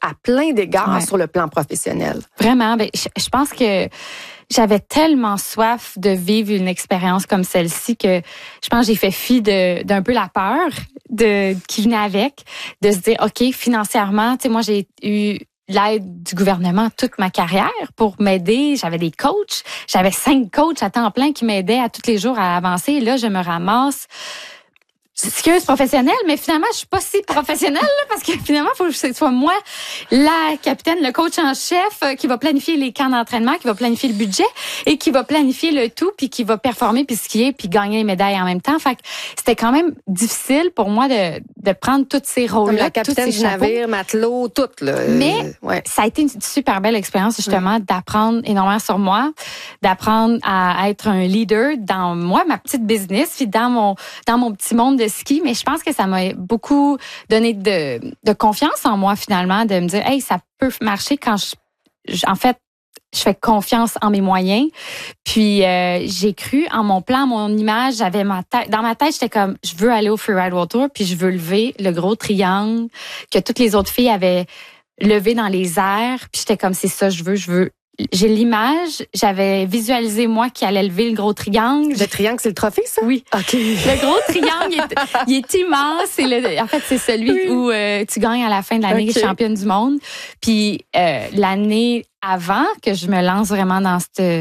à plein d'égards sur le plan professionnel. Vraiment, je pense que j'avais tellement soif de vivre une expérience comme celle-ci que je pense que j'ai fait fi d'un peu la peur qui venait avec, de se dire, OK, financièrement, tu sais, moi, j'ai eu l'aide du gouvernement toute ma carrière pour m'aider. J'avais des coachs. J'avais 5 coachs à temps plein qui m'aidaient à tous les jours à avancer. Et là, je me ramasse skieuse professionnelle, mais finalement, je suis pas si professionnelle là, parce que finalement, il faut que ce soit moi, la capitaine, le coach en chef, qui va planifier les camps d'entraînement, qui va planifier le budget et qui va planifier le tout, puis qui va performer, puis skier, puis gagner les médailles en même temps. Fait que c'était quand même difficile pour moi de prendre tous ces rôles-là, comme la capitaine du navire, matelot, tout là. Mais ça a été une super belle expérience justement d'apprendre énormément sur moi, d'apprendre à être un leader dans moi, ma petite business, puis dans mon petit monde de ski, mais je pense que ça m'a beaucoup donné de confiance en moi finalement, de me dire, hey, ça peut marcher quand en fait, je fais confiance en mes moyens. Puis j'ai cru en mon plan, mon image, j'avais dans ma tête, j'étais comme, je veux aller au Freeride World Tour, puis je veux lever le gros triangle que toutes les autres filles avaient levé dans les airs, puis j'étais comme, c'est ça, je veux. J'ai l'image, j'avais visualisé moi qui allait lever le gros triangle. Le triangle, c'est le trophée, ça? Oui. OK. Le gros triangle, il est immense. En fait, c'est celui où tu gagnes à la fin de l'année championne du monde. Puis l'année avant que je me lance vraiment dans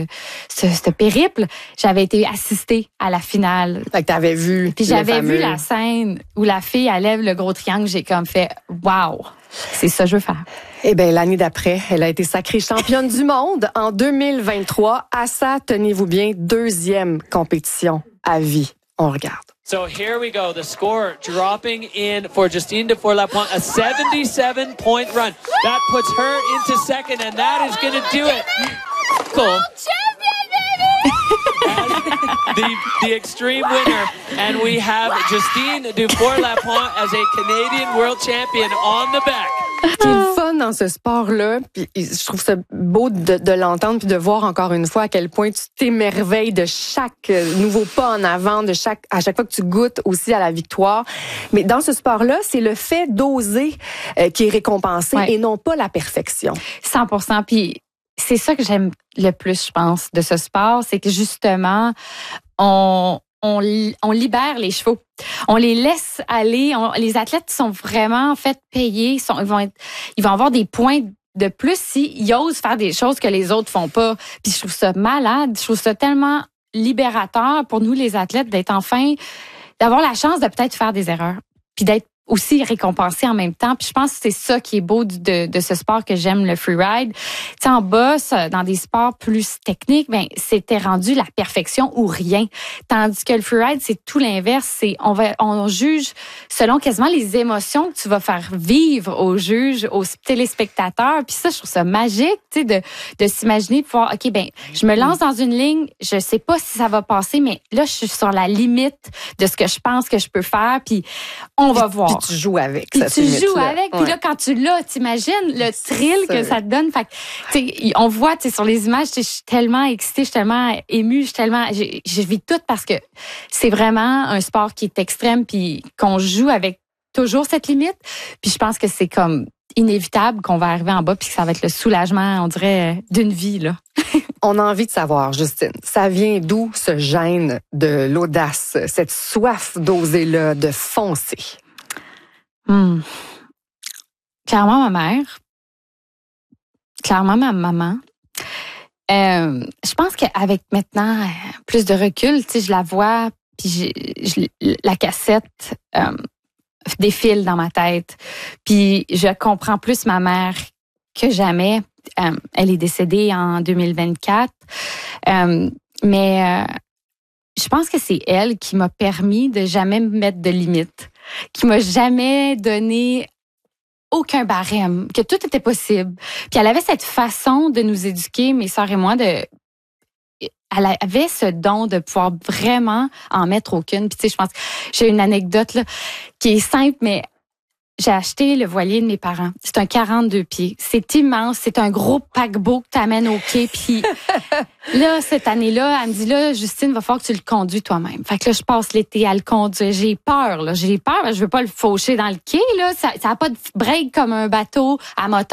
ce périple, j'avais été assistée à la finale. Fait que t'avais vu. Puis j'avais vu la scène où la fille elle lève le gros triangle. J'ai comme fait, wow, c'est ça que je veux faire. Eh bien, l'année d'après, elle a été sacrée championne du monde en 2023. À ça, tenez-vous bien, 2e compétition à vie. On regarde. So here we go. The score dropping in for Justine Dufour-Lapointe, a 77-point run. That puts her into second, and that is going to do it. Cool. The extreme winner, and we have Justine Dufour-Lapointe as a Canadian World Champion on the back. Ce qui est le fun dans ce sport-là, puis je trouve ça beau de l'entendre puis de voir encore une fois à quel point tu t'émerveilles de chaque nouveau pas en avant, à chaque fois que tu goûtes aussi à la victoire. Mais dans ce sport-là, c'est le fait d'oser qui est récompensé et non pas la perfection. 100%. Puis c'est ça que j'aime le plus, je pense, de ce sport, c'est que justement, on libère les chevaux. On les laisse aller. Les athlètes sont vraiment en fait payés. Ils vont avoir des points de plus s'ils osent faire des choses que les autres font pas. Puis je trouve ça malade. Je trouve ça tellement libérateur pour nous les athlètes d'avoir la chance de peut-être faire des erreurs, puis d'être aussi récompensé en même temps. Puis je pense que c'est ça qui est beau de ce sport que j'aime, le freeride. Tu sais, en boss, dans des sports plus techniques, c'était rendu la perfection ou rien. Tandis que le freeride, c'est tout l'inverse. On juge selon quasiment les émotions que tu vas faire vivre aux juges, aux téléspectateurs. Puis ça, je trouve ça magique, tu sais, de s'imaginer, de pouvoir, OK, je me lance dans une ligne, je sais pas si ça va passer, mais là, je suis sur la limite de ce que je pense que je peux faire, puis on va voir. Puis tu joues avec. Puis tu joues avec. Puis là, quand tu l'as, t'imagines le thrill que ça te donne. Fait que, on voit, sur les images, je suis tellement excitée, je suis tellement émue, je vis tout parce que c'est vraiment un sport qui est extrême puis qu'on joue avec toujours cette limite. Puis je pense que c'est comme inévitable qu'on va arriver en bas puis que ça va être le soulagement, on dirait, d'une vie, là. On a envie de savoir, Justine, ça vient d'où ce gène de l'audace, cette soif d'oser-là, de foncer? Clairement, ma mère. Clairement, ma maman. Je pense qu'avec maintenant plus de recul, tu sais, je la vois, puis la cassette défile dans ma tête. Puis je comprends plus ma mère que jamais. Elle est décédée en 2024. Mais je pense que c'est elle qui m'a permis de jamais me mettre de limites, qui m'a jamais donné aucun barème, que tout était possible. Puis elle avait cette façon de nous éduquer, mes sœurs et moi, elle avait ce don de pouvoir vraiment en mettre aucune. Puis tu sais, je pense que j'ai une anecdote là, qui est simple, mais j'ai acheté le voilier de mes parents. C'est un 42 pieds. C'est immense. C'est un gros paquebot que tu amènes au quai. Puis là, cette année-là, elle me dit, là, Justine, va falloir que tu le conduis toi-même. Fait que là, je passe l'été à le conduire. J'ai peur, là. Je veux pas le faucher dans le quai, là. Ça a pas de break comme un bateau à moteur.